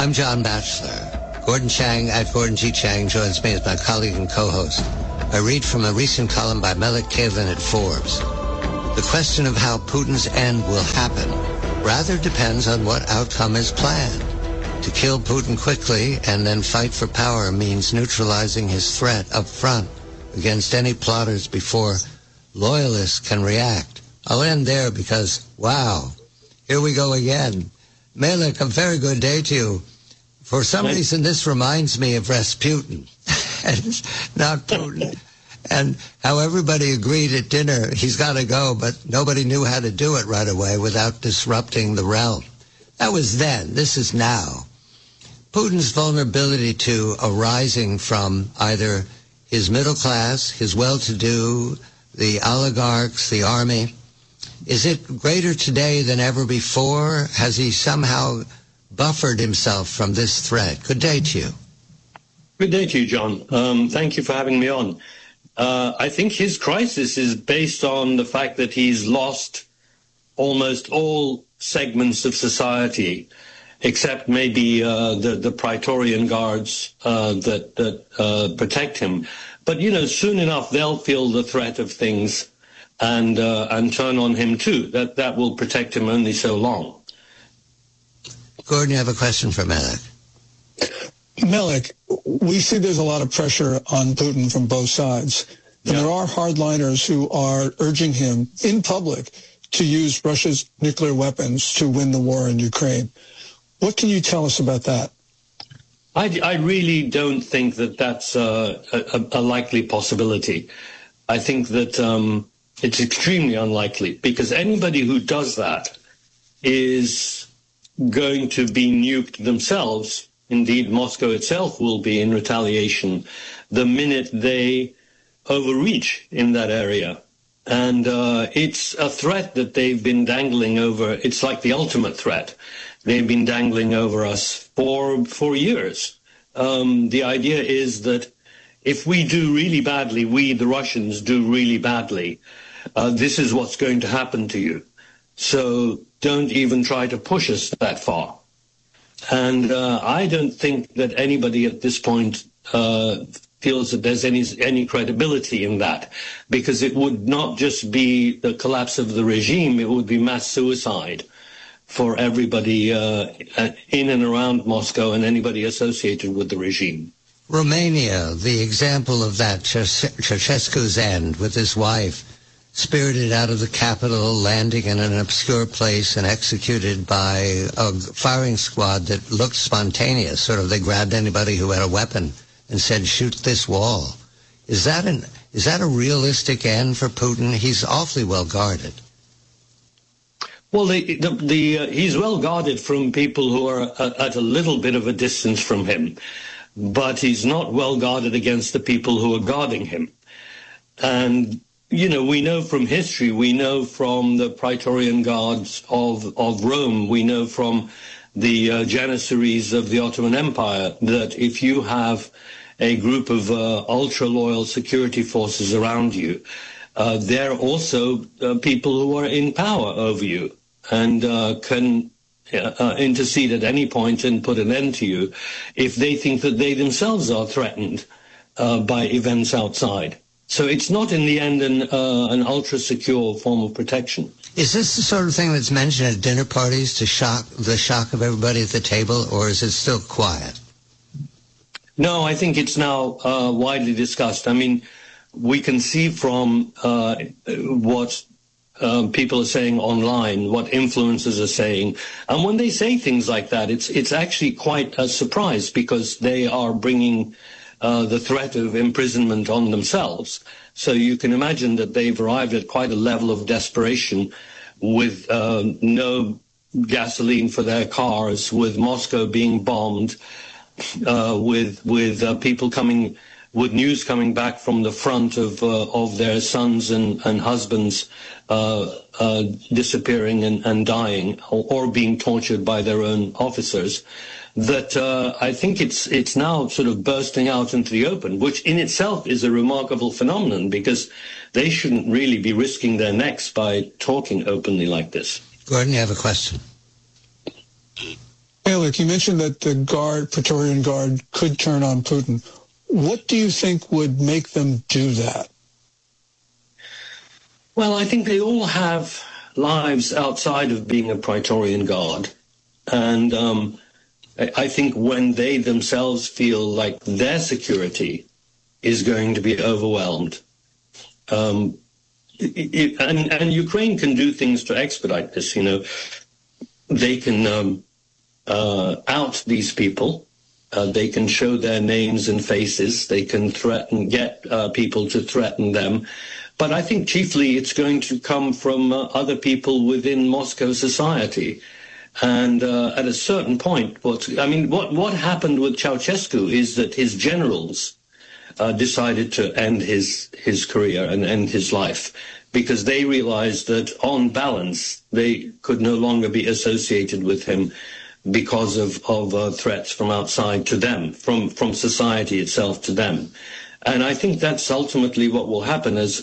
I'm John Batchelor. Gordon Chang at Gordon G. Chang joins me as my colleague and co-host. I read from a recent column by Melik Kavan at Forbes. The question of how Putin's end will happen rather depends on what outcome is planned. To kill Putin quickly and then fight for power means neutralizing his threat up front against any plotters before loyalists can react. I'll end there because, wow, here we go again. Melik, a very good day to you. For some reason, this reminds me of Rasputin, and not Putin. And how everybody agreed at dinner, he's got to go, but nobody knew how to do it right away without disrupting the realm. That was then. This is now. Putin's vulnerability to arising from either his middle class, his well-to-do, the oligarchs, the army, is it greater today than ever before? Has he somehow buffered himself from this threat? Good day to you. Good day to you, John. Thank you for having me on. I think his crisis is based on the fact that he's lost almost all segments of society, except maybe the Praetorian guards that protect him. But, you know, soon enough they'll feel the threat of things and turn on him too. That will protect him only so long. Gordon, you have a question for Melik. Melik, we see there's a lot of pressure on Putin from both sides. And there are hardliners who are urging him in public to use Russia's nuclear weapons to win the war in Ukraine. What can you tell us about that? I really don't think that that's a likely possibility. I think that it's extremely unlikely, because anybody who does that is going to be nuked themselves. Indeed, Moscow itself will be in retaliation the minute they overreach in that area. And it's a threat that they've been dangling over. It's like the ultimate threat. They've been dangling over us for years. The idea is that if we do really badly, we, the Russians, do really badly, this is what's going to happen to you. So don't even try to push us that far. And I don't think that anybody at this point feels that there's any credibility in that, because it would not just be the collapse of the regime, it would be mass suicide for everybody in and around Moscow and anybody associated with the regime. Romania, the example of that, Ceausescu's end with his wife, spirited out of the capital, landing in an obscure place and executed by a firing squad that looked spontaneous. Sort of they grabbed anybody who had a weapon and said, shoot this wall. Is that a realistic end for Putin? He's awfully well guarded. Well, he's well guarded from people who are at a little bit of a distance from him, but he's not well guarded against the people who are guarding him. And you know, we know from history, we know from the Praetorian Guards of Rome, we know from the Janissaries of the Ottoman Empire that if you have a group of ultra-loyal security forces around you, they're also people who are in power over you and can intercede at any point and put an end to you if they think that they themselves are threatened by events outside. So it's not, in the end, an ultra-secure form of protection. Is this the sort of thing that's mentioned at dinner parties to shock of everybody at the table, or is it still quiet? No, I think it's now widely discussed. I mean, we can see from what people are saying online, what influencers are saying, and when they say things like that, it's actually quite a surprise, because they are bringing the threat of imprisonment on themselves. So you can imagine that they've arrived at quite a level of desperation with no gasoline for their cars, with Moscow being bombed, with people coming, with news coming back from the front of their sons and husbands disappearing and dying or being tortured by their own officers. That I think it's now sort of bursting out into the open, which in itself is a remarkable phenomenon, because they shouldn't really be risking their necks by talking openly like this. Gordon, you have a question. Malik, you mentioned that the Praetorian Guard could turn on Putin. What do you think would make them do that? Well, I think they all have lives outside of being a Praetorian Guard. And I think when they themselves feel like their security is going to be overwhelmed, and Ukraine can do things to expedite this. They can out these people. They can show their names and faces. They can get people to threaten them. But I think chiefly it's going to come from other people within Moscow society. And at a certain point, what happened with Ceausescu is that his generals decided to end his career and end his life because they realized that on balance they could no longer be associated with him because of threats from outside to them, from society itself to them. And I think that's ultimately what will happen as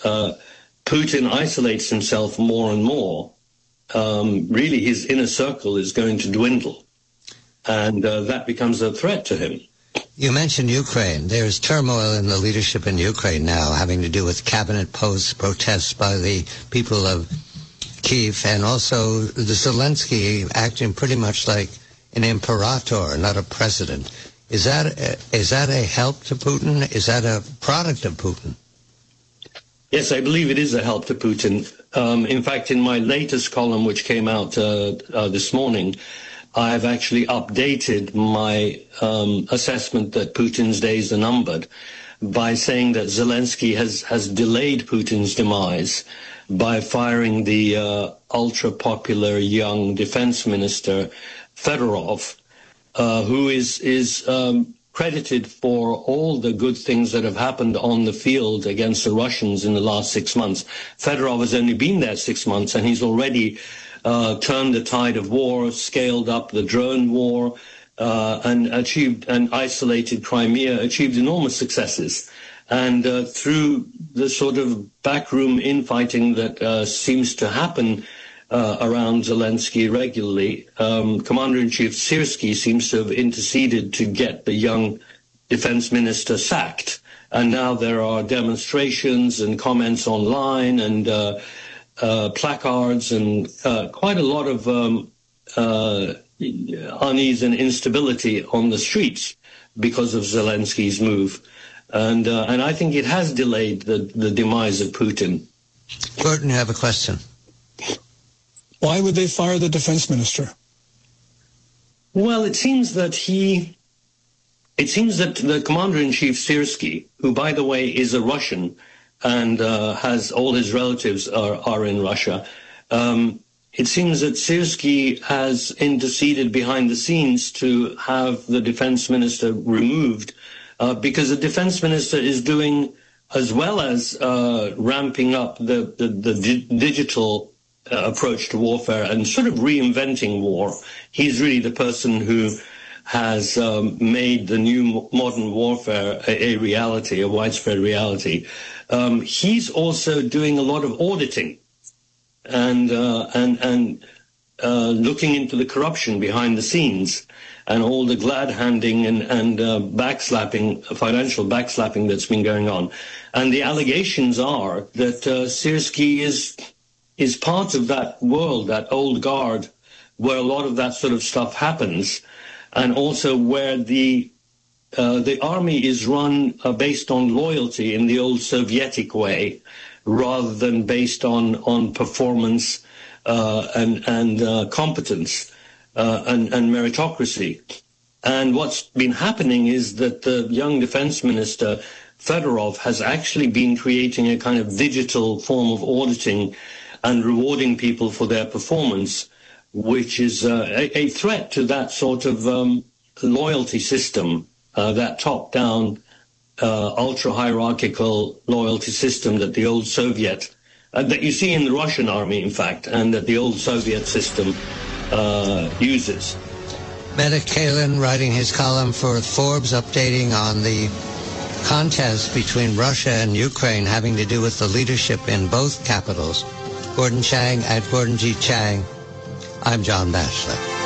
Putin isolates himself more and more. Really, his inner circle is going to dwindle, and that becomes a threat to him. You mentioned Ukraine. There is turmoil in the leadership in Ukraine now, having to do with cabinet protests by the people of Kyiv, and also the Zelensky acting pretty much like an imperator, not a president. Is that a help to Putin? Is that a product of Putin? Yes, I believe it is a help to Putin. In fact, in my latest column, which came out this morning, I've actually updated my assessment that Putin's days are numbered by saying that Zelensky has delayed Putin's demise by firing the ultra-popular young defense minister, Fedorov, who is credited for all the good things that have happened on the field against the Russians in the last 6 months. Fedorov has only been there 6 months, and he's already turned the tide of war, scaled up the drone war, and isolated Crimea, achieved enormous successes. And through the sort of backroom infighting that seems to happen around Zelensky regularly, Commander-in-Chief Syrskyi seems to have interceded to get the young defense minister sacked. And now there are demonstrations and comments online and placards and quite a lot of unease and instability on the streets because of Zelensky's move. And I think it has delayed the demise of Putin. Gordon, you have a question. Why would they fire the defense minister? Well, it seems that the Commander-in-Chief Syrskyi, who, by the way, is a Russian and has all his relatives are in Russia, it seems that Syrskyi has interceded behind the scenes to have the defense minister removed because the defense minister is doing, as well as ramping up the digital approach to warfare and sort of reinventing war. He's really the person who has made the new modern warfare a reality, a widespread reality. He's also doing a lot of auditing and looking into the corruption behind the scenes and all the glad-handing and backslapping, financial backslapping that's been going on. And the allegations are that Syrskyi is part of that world, that old guard, where a lot of that sort of stuff happens, and also where the army is run based on loyalty in the old Sovietic way, rather than based on performance and competence and meritocracy. And what's been happening is that the young defense minister, Fedorov, has actually been creating a kind of digital form of auditing and rewarding people for their performance, which is a threat to that sort of loyalty system, that top-down, ultra-hierarchical loyalty system that the old Soviet, that you see in the Russian army, in fact, and that the old Soviet system uses. Mehmet Kalin, writing his column for Forbes, updating on the contest between Russia and Ukraine having to do with the leadership in both capitals. Gordon Chang at Gordon G. Chang. I'm John Batchelor.